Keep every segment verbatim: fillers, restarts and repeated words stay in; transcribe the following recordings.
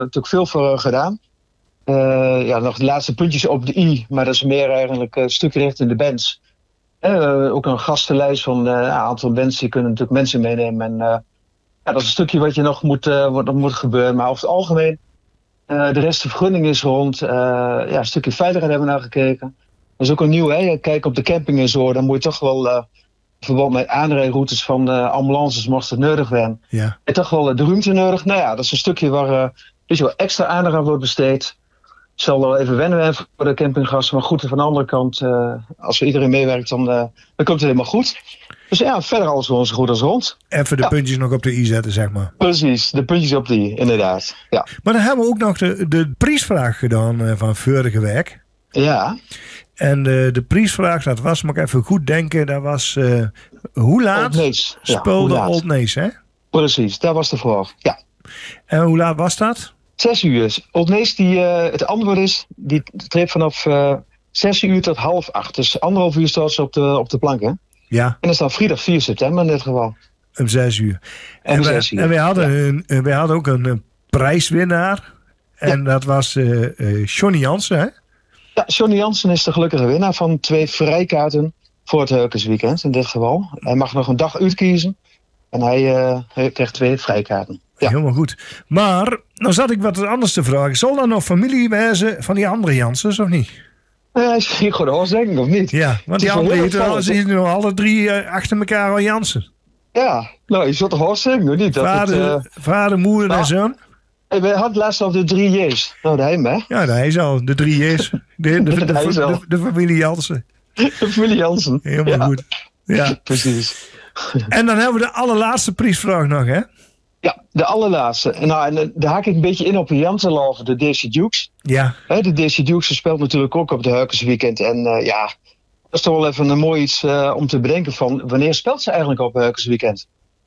natuurlijk veel voor gedaan. Uh, ja, nog de laatste puntjes op de i, maar dat is meer eigenlijk een stuk richting de bands. Uh, ook een gastenlijst van uh, een aantal bands, die kunnen natuurlijk mensen meenemen. En, uh, ja, dat is een stukje wat je nog moet, uh, wat nog moet gebeuren. Maar over het algemeen, uh, de rest de vergunning is rond. Uh, ja, een stukje veiligheid hebben we naar gekeken. Dat is ook een nieuw, hè. Kijk op de camping en zo, dan moet je toch wel, uh, in verband met aanrijroutes van uh, ambulances, mocht het nodig zijn. Ja. En toch wel uh, de ruimte nodig. Nou ja, dat is een stukje waar uh, weet je wel, extra aandacht aan wordt besteed. Het zal wel even wennen hebben voor de campinggasten. Maar goed, van de andere kant, uh, als er iedereen meewerkt, dan, uh, dan komt het helemaal goed. Dus ja, verder alles gewoon zo goed als rond. Even de ja. puntjes nog op de i zetten, zeg maar. Precies, de puntjes op de i, inderdaad. Ja. Maar dan hebben we ook nog de, de prijsvraag gedaan uh, van vorige week. Ja. En de, de prijsvraag, dat was, moet ik even goed denken, dat was uh, hoe laat Old speelde ja, Old Nace, hè? Precies, dat was de vraag, ja. En hoe laat was dat? Zes uur. Old Nace, die, uh, het antwoord is, die treedt vanaf uh, zes uur tot half acht. Dus anderhalf uur staat ze op de, op de plank, hè? Ja. En dat is dan vrijdag vier september in dit geval. Om zes uur. En, en, zes uur. en wij hadden, ja. een, wij hadden ook een, een prijswinnaar. En ja. dat was uh, uh, Johnny Jansen, hè? Ja, Johnny Jansen is de gelukkige winnaar van twee vrijkaarten voor het Heukensweekend in dit geval. Hij mag nog een dag uitkiezen en hij, uh, hij krijgt twee vrijkaarten. Ja. Helemaal goed. Maar, nou zat ik wat anders te vragen. Zal dat nog familie wezen van die andere Janssens, of niet? Ja, hij is hier gewoon denk ik, of niet? Ja, want die andere zitten nu alle drie uh, achter elkaar al Jansen. Ja, nou, je zult toch hoor zeggen, of niet? Dat vader, het, uh... vader, moeder nou, en zoon. Hey, we hadden laatst al de drie J's. Nou, de hem, hè? Ja, de hij is al. De drie J's. De, de, de, de, de, de, de familie Jansen. De familie Jansen. Helemaal ja. goed. Ja, precies. En dan hebben we de allerlaatste prijsvraag nog, hè? Ja, de allerlaatste. Nou, en daar haak ik een beetje in op Jansenlove, de D C Dukes. Ja. He, de D C Dukes speelt natuurlijk ook op de Heukensweekend. En uh, ja, dat is toch wel even een mooi iets uh, om te bedenken van wanneer speelt ze eigenlijk op het Heukensweekend?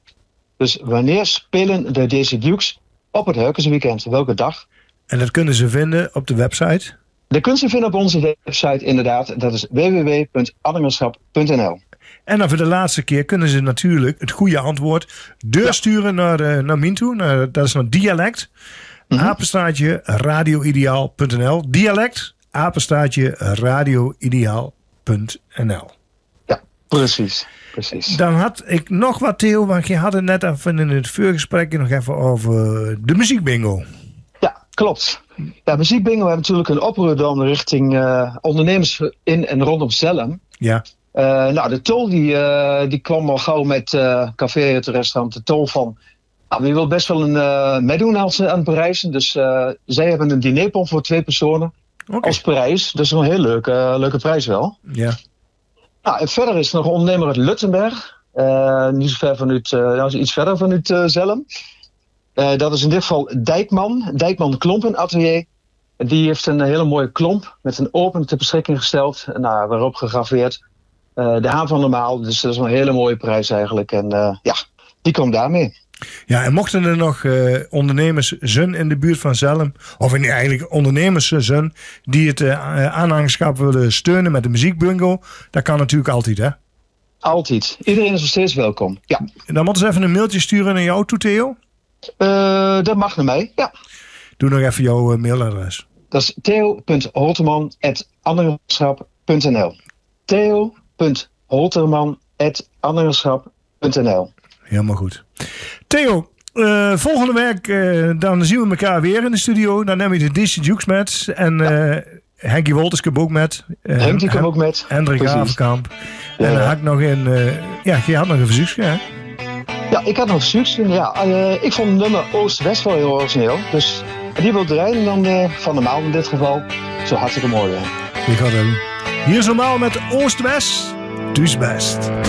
Dus wanneer spelen de D C Dukes op het Heukensweekend? Welke dag? En dat kunnen ze vinden op de website? Dat kunnen ze vinden op onze website inderdaad. Dat is w w w punt adingerschap punt n l. En dan voor de laatste keer kunnen ze natuurlijk het goede antwoord doorsturen ja. naar, uh, naar min toe. Naar, dat is naar dialect. Mm-hmm. Apenstaartje radioideaal punt n l. Dialect, apenstaartje radioideaal punt n l. Ja, precies. Precies. Dan had ik nog wat, Theo, want je had het net even in het voorgesprekje nog even over de muziekbingo. Ja, klopt. Ja, muziekbingo hebben natuurlijk een oproep dan richting uh, ondernemers in en rondom Zelhem. Ja. Uh, nou, de tol die, uh, die kwam al gauw met uh, café, het restaurant, de tol van. Nou, wie wil best wel een uh, meedoen als, aan het prijzen. Dus uh, zij hebben een dinerpon voor twee personen okay. als prijs. Dat is een heel leuke, uh, leuke prijs wel. Ja. Nou, en verder is er nog een ondernemer uit Luttenberg. Uh, niet zo ver vanuit, uh, nou, iets verder vanuit uh, Zelhem. Uh, dat is in dit geval Dijkman, Dijkman Klompen Atelier. Die heeft een hele mooie klomp met een open ter beschikking gesteld. Nou, waarop gegraveerd uh, de haan van normaal. Dus dat is een hele mooie prijs eigenlijk. En uh, ja, die komt daarmee. Ja, en mochten er nog uh, ondernemers zijn in de buurt van Zelhem, of in, eigenlijk ondernemers zijn die het uh, aanhangschap willen steunen met de muziekbingo, dat kan natuurlijk altijd, hè? Altijd. Iedereen is nog steeds welkom. Ja. En dan moeten ze even een mailtje sturen naar jou toe, Theo. Uh, dat mag naar mij, ja. Doe nog even jouw uh, mailadres. Dat is theo punt holterman apenstaartje andergenschap punt n l. theo punt holterman apenstaartje andergenschap punt n l. Helemaal goed. Theo, uh, volgende week uh, dan zien we elkaar weer in de studio. Dan neem je de D C Dukes met. En uh, Henkie Wolters komt ook met. Uh, Henkie komt ook met. Hendrik Havenkamp. Ja, en dan ja. had ik nog een... Uh, ja, je had nog een verzoekje, hè? Ja, ik had nog succes. Ja, uh, ik vond het nummer Oost-West wel heel origineel. Dus die wil draaien dan uh, van de maal in dit geval. Zo hartstikke mooi, hè? Ik ga dat doen. Hier is normaal met Oost-West. Dus best.